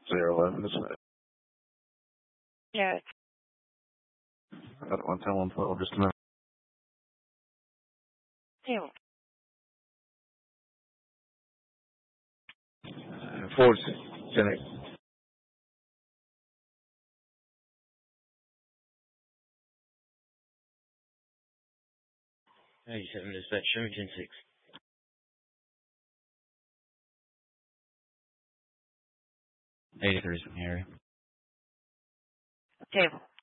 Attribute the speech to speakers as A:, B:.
A: 011 is
B: Yeah.
A: I don't want to tell 112 just a minute.
B: Table.
A: 46, Jenny.
C: 87 dispatch, Remington 6.
D: Eighty-three is in the area.
B: Table.